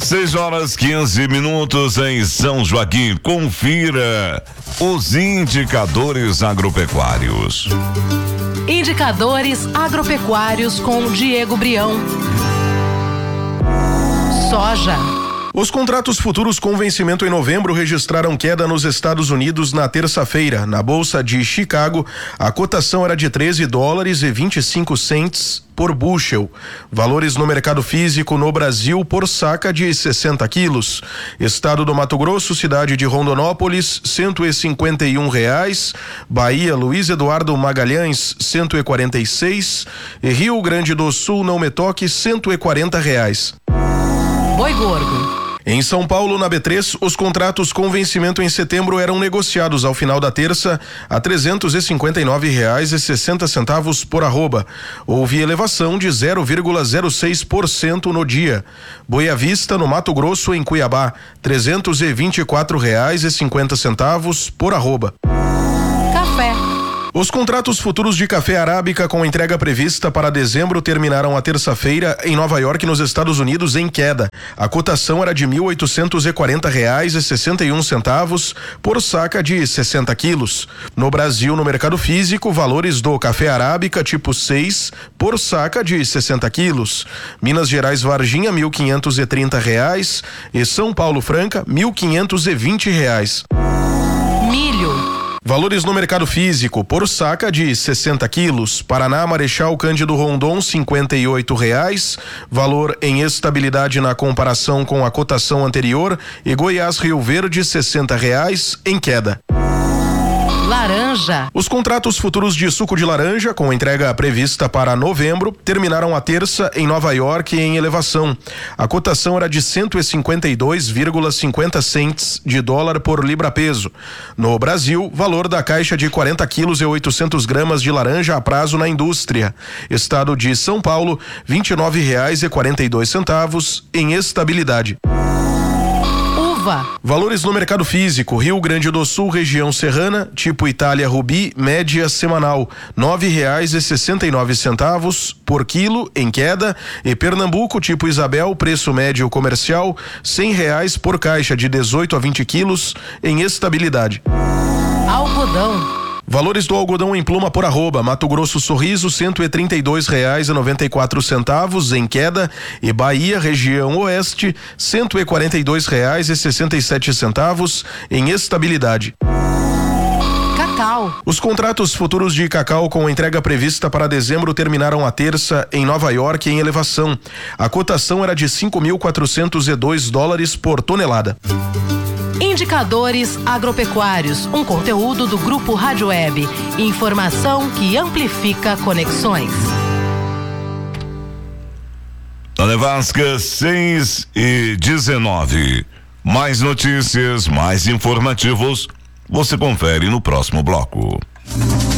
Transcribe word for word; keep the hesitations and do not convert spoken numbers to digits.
seis horas quinze minutos em São Joaquim. Confira os indicadores agropecuários. Indicadores agropecuários com Diego Brião. Soja. Os contratos futuros com vencimento em novembro registraram queda nos Estados Unidos na terça-feira. Na Bolsa de Chicago, a cotação era de treze dólares e vinte e cinco centes por bushel. Valores no mercado físico no Brasil por saca de sessenta quilos. Estado do Mato Grosso, cidade de Rondonópolis, cento e cinquenta e um reais. Bahia, Luiz Eduardo Magalhães, cento e quarenta e seis. E Rio Grande do Sul, Não Me Toque, cento e quarenta reais. Boi gordo. Em São Paulo, na B três, os contratos com vencimento em setembro eram negociados ao final da terça a trezentos e cinquenta e nove reais e sessenta centavos por arroba. Houve elevação de zero vírgula zero seis por cento no dia. Boa Vista, no Mato Grosso, em Cuiabá, trezentos e vinte e quatro reais e cinquenta centavos por arroba. Café. Os contratos futuros de café arábica com entrega prevista para dezembro terminaram a terça-feira em Nova York, nos Estados Unidos, em queda. A cotação era de mil oitocentos e quarenta reais e sessenta e um centavos por saca de sessenta quilos. No Brasil, no mercado físico, valores do café arábica tipo seis por saca de sessenta quilos. Minas Gerais Varginha, mil quinhentos e trinta reais e São Paulo Franca, mil quinhentos e vinte reais. Milho. Valores no mercado físico por saca de sessenta quilos. Paraná, Marechal Cândido Rondon, cinquenta e oito reais. Valor em estabilidade na comparação com a cotação anterior. E Goiás, Rio Verde, sessenta reais em queda. Laranja. Os contratos futuros de suco de laranja, com entrega prevista para novembro, terminaram a terça em Nova York em elevação. A cotação era de cento e cinquenta e dois vírgula cinquenta centes de dólar por libra-peso. No Brasil, valor da caixa de quarenta quilos e oitocentos gramas de laranja a prazo na indústria. Estado de São Paulo, vinte e nove reais e quarenta e dois centavos em estabilidade. Valores no mercado físico: Rio Grande do Sul, região serrana, tipo Itália Rubi, média semanal, nove reais e sessenta e nove centavos por quilo em queda. E Pernambuco, tipo Isabel, preço médio comercial, cem reais por caixa de dezoito a vinte quilos em estabilidade. Algodão. Valores do algodão em pluma por arroba: Mato Grosso Sorriso, cento e trinta e dois reais e noventa e quatro centavos em queda. E Bahia, região oeste, cento e quarenta e dois reais e sessenta e sete centavos em estabilidade. Cacau. Os contratos futuros de cacau com entrega prevista para dezembro terminaram a terça em Nova York em elevação. A cotação era de cinco mil quatrocentos e dois dólares por tonelada. Indicadores agropecuários, um conteúdo do Grupo Rádio Web. Informação que amplifica conexões. Na Nevasca, seis e dezenove. Mais notícias, mais informativos, você confere no próximo bloco.